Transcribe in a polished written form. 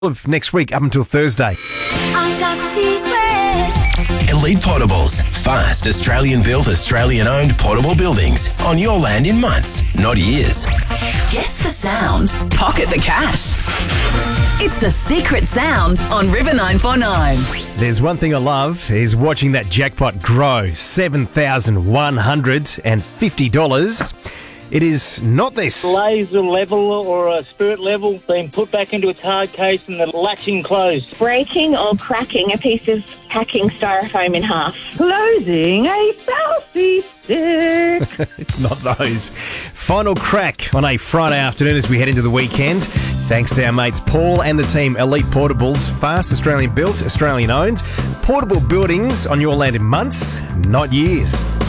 of next week up until Thursday. Elite Portables. Fast, Australian-built, Australian-owned portable buildings on your land in months, not years. Guess the sound. Pocket the cash. It's the secret sound on River 949. There's one thing I love is watching that jackpot grow. $7,150. It is not this. Laser level or a spirit level being put back into its hard case and the latching closed. Breaking or cracking a piece of packing styrofoam in half. Closing a selfie stick. It's not those. Final crack on a Friday afternoon as we head into the weekend. Thanks to our mates Paul and the team, Elite Portables. Fast, Australian built, Australian owned. Portable buildings on your land in months, not years.